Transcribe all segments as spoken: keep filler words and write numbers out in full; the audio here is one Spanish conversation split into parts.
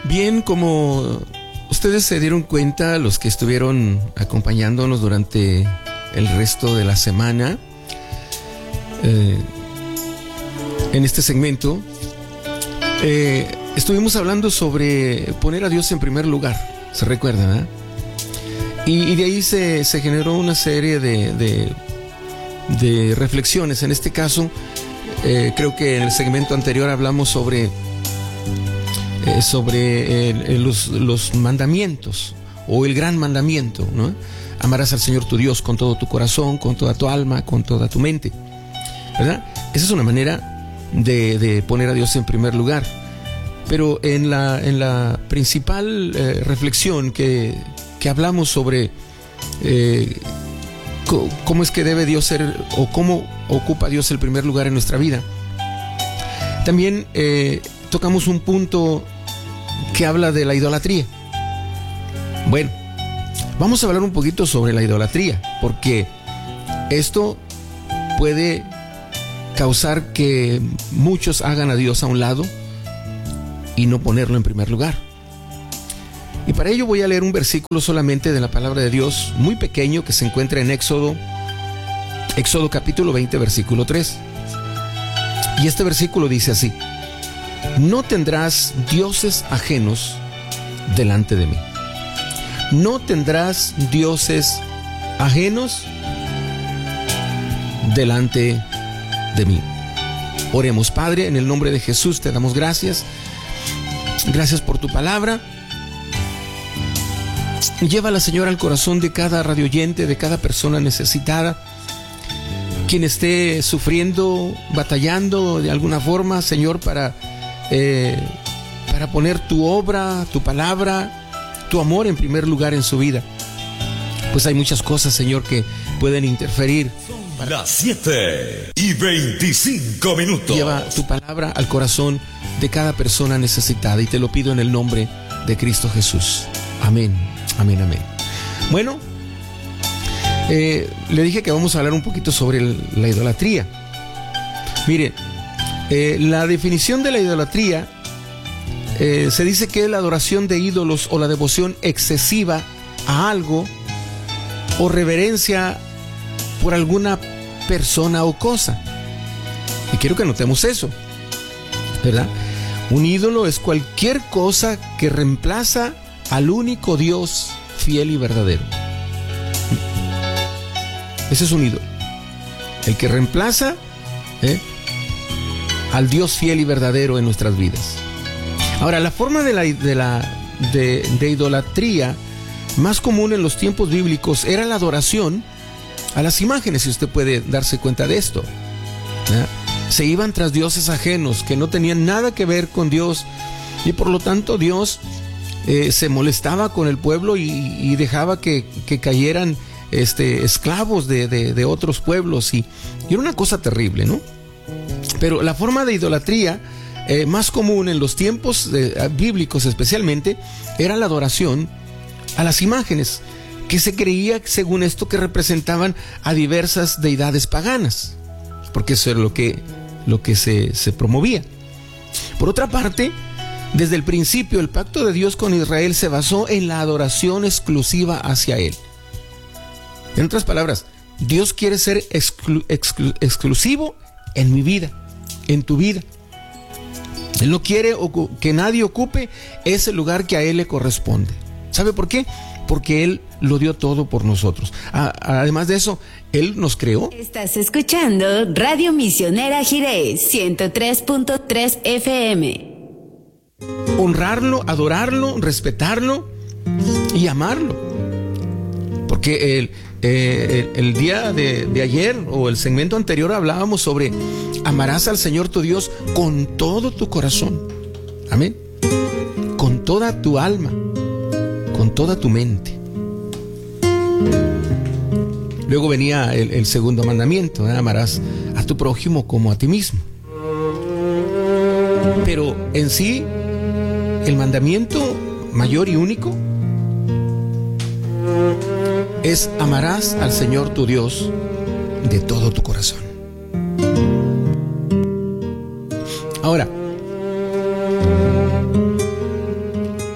Bien, como ustedes se dieron cuenta, los que estuvieron acompañándonos durante el resto de la semana, eh, en este segmento, eh, estuvimos hablando sobre poner a Dios en primer lugar, ¿se recuerdan? ¿Eh? Y, y de ahí se, se generó una serie de, de, de reflexiones. En este caso, eh, creo que en el segmento anterior hablamos sobre... Eh, sobre eh, los, los mandamientos o el gran mandamiento, ¿no? Amarás al Señor tu Dios con todo tu corazón, con toda tu alma, con toda tu mente, ¿verdad? Esa es una manera de, de poner a Dios en primer lugar. Pero en la, en la principal eh, reflexión que, que hablamos sobre eh, co- cómo es que debe Dios ser o cómo ocupa Dios el primer lugar en nuestra vida, también eh, tocamos un punto que habla de la idolatría. Bueno, vamos a hablar un poquito sobre la idolatría, porque esto puede causar que muchos hagan a Dios a un lado y no ponerlo en primer lugar. Y para ello voy a leer un versículo solamente de la palabra de Dios, muy pequeño, que se encuentra en Éxodo, Éxodo capítulo veinte, versículo tres. Y este versículo dice así: no tendrás dioses ajenos delante de mí. No tendrás dioses ajenos delante de mí. Oremos. Padre, en el nombre de Jesús te damos gracias. Gracias por tu palabra. Llévala, Señor, al corazón de cada radioyente, de cada persona necesitada, quien esté sufriendo, batallando de alguna forma, Señor, para Eh, para poner tu obra, tu palabra, tu amor en primer lugar en su vida. Pues hay muchas cosas, Señor, que pueden interferir. Son las siete y veinticinco minutos. Lleva tu palabra al corazón de cada persona necesitada, y te lo pido en el nombre de Cristo Jesús. Amén, amén, amén. Bueno, eh, le dije que vamos a hablar un poquito sobre el, la idolatría. Mire, Eh, la definición de la idolatría eh, se dice que es la adoración de ídolos o la devoción excesiva a algo o reverencia por alguna persona o cosa. Y quiero que notemos eso, ¿verdad? Un ídolo es cualquier cosa que reemplaza al único Dios fiel y verdadero. Ese es un ídolo, el que reemplaza ¿eh? al Dios fiel y verdadero en nuestras vidas. Ahora, la forma de la, de, la, de, de idolatría más común en los tiempos bíblicos era la adoración a las imágenes, si usted puede darse cuenta de esto. ¿Eh? Se iban tras dioses ajenos que no tenían nada que ver con Dios, y por lo tanto Dios eh, se molestaba con el pueblo y, y dejaba que, que cayeran este, esclavos de, de, de otros pueblos, y, y era una cosa terrible, ¿no? Pero la forma de idolatría eh, más común en los tiempos eh, bíblicos especialmente era la adoración a las imágenes, que se creía, según esto, que representaban a diversas deidades paganas, porque eso era lo que, lo que se, se promovía. Por otra parte, desde el principio el pacto de Dios con Israel se basó en la adoración exclusiva hacia Él. En otras palabras, Dios quiere ser exclu- exclu- exclusivo en mi vida, en tu vida. Él no quiere ocu- que nadie ocupe ese lugar que a Él le corresponde. ¿Sabe por qué? Porque Él lo dio todo por nosotros. A- además de eso, Él nos creó. Estás escuchando Radio Misionera Jiré, ciento tres punto tres F M. Honrarlo, adorarlo, respetarlo y amarlo. Porque el, eh, el, el día de, de ayer o el segmento anterior hablábamos sobre amarás al Señor tu Dios con todo tu corazón. Amén. Con toda tu alma, con toda tu mente. Luego venía el, el segundo mandamiento, ¿eh? Amarás a tu prójimo como a ti mismo. Pero en sí, el mandamiento mayor y único es amarás al Señor tu Dios de todo tu corazón. Ahora,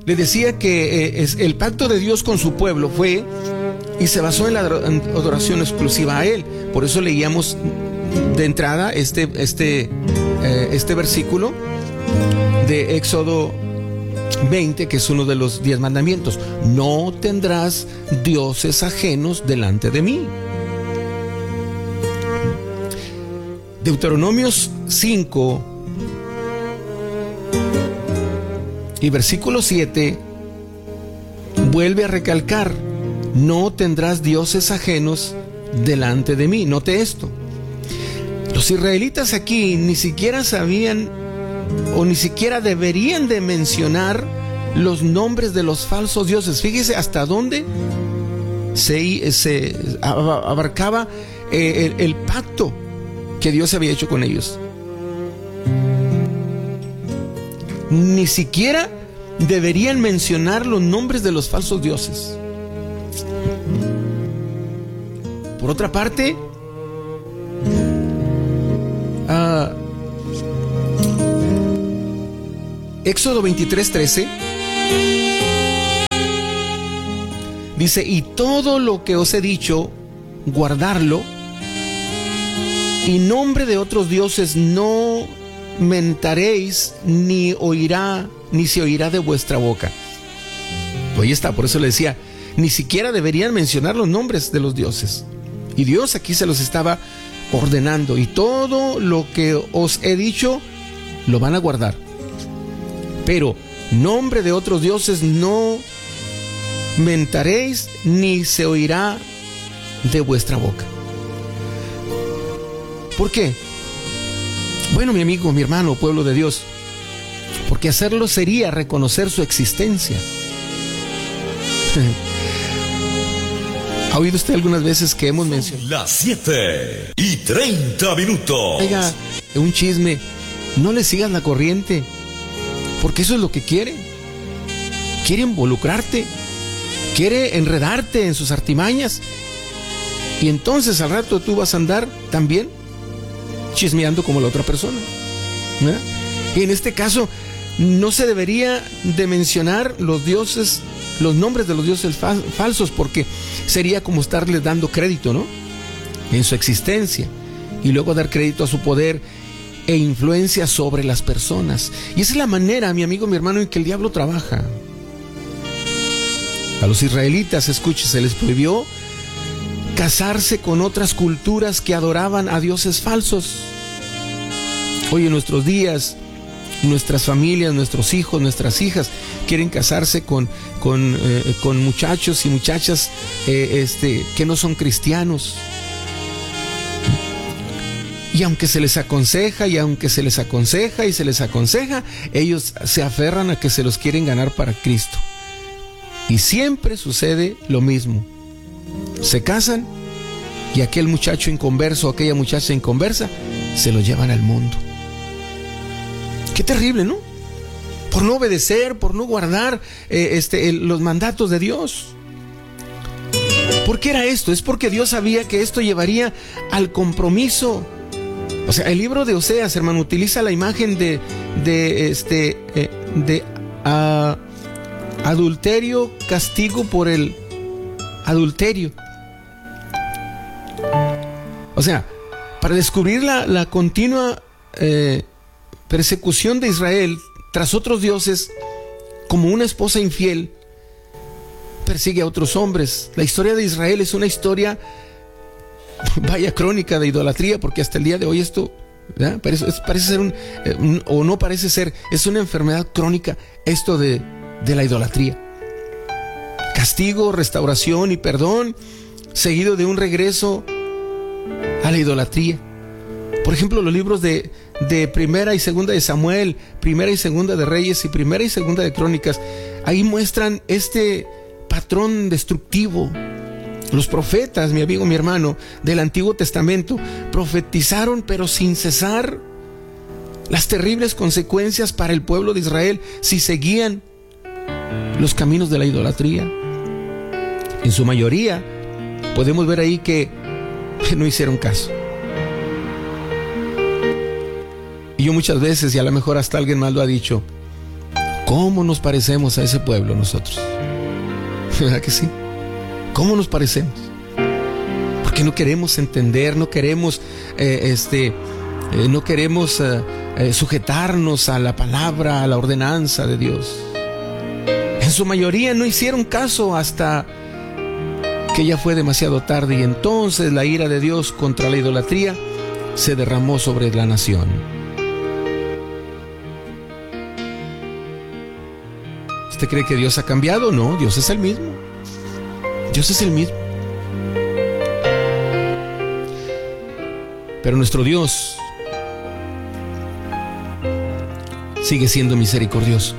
le decía que eh, es, el pacto de Dios con su pueblo fue y se basó en la adoración exclusiva a Él. Por eso leíamos de entrada este, este, eh, este versículo de Éxodo veinte, que es uno de los diez mandamientos. No tendrás dioses ajenos delante de mí. Deuteronomios cinco y versículo siete vuelve a recalcar: no tendrás dioses ajenos delante de mí. Note esto. Los israelitas aquí ni siquiera sabían o ni siquiera deberían de mencionar los nombres de los falsos dioses. Fíjese hasta dónde se, se abarcaba el, el pacto que Dios había hecho con ellos. Ni siquiera deberían mencionar los nombres de los falsos dioses. Por otra parte, uh, Éxodo veintitrés trece dice: y todo lo que os he dicho, guardarlo, y nombre de otros dioses no mentaréis, ni oirá, ni se oirá de vuestra boca. Ahí está, por eso le decía, ni siquiera deberían mencionar los nombres de los dioses. Y Dios aquí se los estaba ordenando: y todo lo que os he dicho lo van a guardar, pero nombre de otros dioses no mentaréis, ni se oirá de vuestra boca. ¿Por qué? Bueno, mi amigo, mi hermano, pueblo de Dios, porque hacerlo sería reconocer su existencia. ¿Ha oído usted algunas veces que hemos mencionado? Las siete y treinta minutos. Oiga, un chisme, no le sigas la corriente, porque eso es lo que quiere. Quiere involucrarte, quiere enredarte en sus artimañas, y entonces al rato tú vas a andar también chismeando como la otra persona, ¿verdad? Y en este caso no se debería de mencionar los dioses, los nombres de los dioses fal- falsos, porque sería como estarles dando crédito, ¿no?, en su existencia, y luego dar crédito a su poder e influencia sobre las personas. Y esa es la manera, mi amigo, mi hermano, en que el diablo trabaja. A los israelitas, escuche, se les prohibió casarse con otras culturas que adoraban a dioses falsos. Hoy en nuestros días, nuestras familias, nuestros hijos, nuestras hijas quieren casarse con, con, eh, con muchachos y muchachas eh, este, que no son cristianos. Y aunque se les aconseja, y aunque se les aconseja y se les aconseja, ellos se aferran a que se los quieren ganar para Cristo. Y siempre sucede lo mismo. Se casan y aquel muchacho inconverso, aquella muchacha inconversa, se lo llevan al mundo. Qué terrible, ¿no? Por no obedecer, por no guardar eh, este, el, los mandatos de Dios. ¿Por qué era esto? Es porque Dios sabía que esto llevaría al compromiso. O sea, el libro de Oseas, hermano, utiliza la imagen de, de, este, eh, de uh, adulterio, castigo por el adulterio. O sea, para descubrir la, la continua eh, persecución de Israel tras otros dioses, como una esposa infiel persigue a otros hombres. La historia de Israel es una historia, vaya, crónica de idolatría, porque hasta el día de hoy esto, ¿verdad?, parece, parece ser un, eh, un, o no parece ser, es una enfermedad crónica esto de, de la idolatría. Castigo, restauración y perdón, seguido de un regreso a la idolatría. Por ejemplo, los libros de, de Primera y Segunda de Samuel, Primera y Segunda de Reyes y Primera y Segunda de Crónicas, ahí muestran este patrón destructivo. Los profetas, mi amigo, mi hermano, del Antiguo Testamento, profetizaron, pero sin cesar, las terribles consecuencias para el pueblo de Israel si seguían los caminos de la idolatría. En su mayoría, podemos ver ahí que no hicieron caso. Y yo muchas veces, y a lo mejor hasta alguien más lo ha dicho, ¿Cómo nos parecemos a ese pueblo nosotros? ¿Verdad que sí? ¿Cómo nos parecemos? Porque no queremos entender, no queremos, eh, este, eh, no queremos eh, eh, sujetarnos a la palabra, a la ordenanza de Dios. En su mayoría no hicieron caso hasta que ya fue demasiado tarde, y entonces la ira de Dios contra la idolatría se derramó sobre la nación. ¿Usted cree que Dios ha cambiado? No, Dios es el mismo. Dios es el mismo. Pero nuestro Dios sigue siendo misericordioso.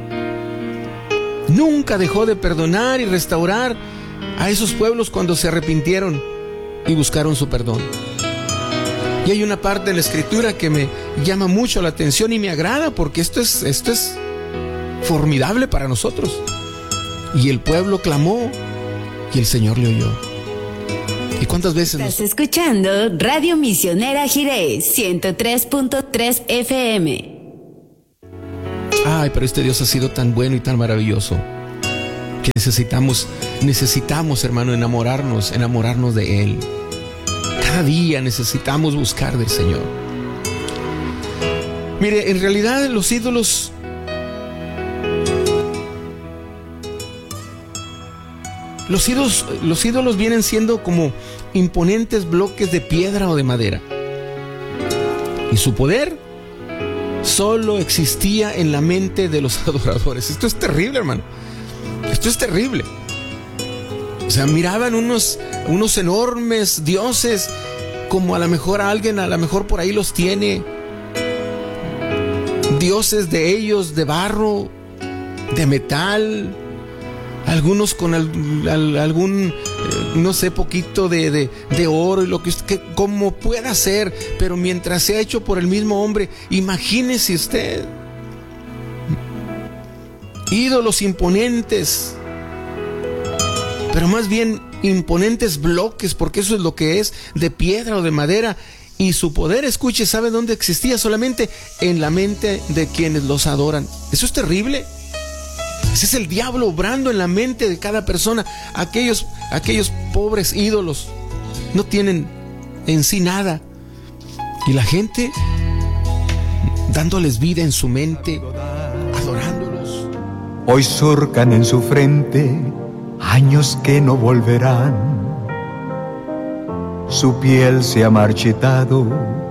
Nunca dejó de perdonar y restaurar a esos pueblos cuando se arrepintieron y buscaron su perdón. Y hay una parte de la Escritura que me llama mucho la atención y me agrada, porque esto es, esto es formidable para nosotros. Y el pueblo clamó y el Señor le oyó. ¿Y cuántas veces Estás nos... escuchando Radio Misionera Jirés ciento tres punto tres F M? Ay, pero este Dios ha sido tan bueno y tan maravilloso que necesitamos, necesitamos, hermano, enamorarnos, enamorarnos de Él. Cada día necesitamos buscar del Señor. Mire, en realidad los ídolos Los ídolos, los ídolos vienen siendo como imponentes bloques de piedra o de madera. Y su poder solo existía en la mente de los adoradores. Esto es terrible, hermano. Esto es terrible. O sea, miraban unos, unos enormes dioses, como a lo mejor alguien, a lo mejor por ahí los tiene. Dioses de ellos, de barro, de metal, algunos con al, al, algún, eh, no sé, poquito de, de, de oro y lo que, que como pueda ser, pero mientras sea hecho por el mismo hombre, imagínese usted. Ídolos imponentes, pero más bien imponentes bloques, porque eso es lo que es, de piedra o de madera. Y su poder, escuche, ¿sabe dónde existía? Solamente en la mente de quienes los adoran. Eso es terrible. Ese es el diablo obrando en la mente de cada persona. Aquellos, aquellos pobres ídolos no tienen en sí nada, y la gente dándoles vida en su mente, adorándolos. Hoy surcan en su frente años que no volverán. Su piel se ha marchitado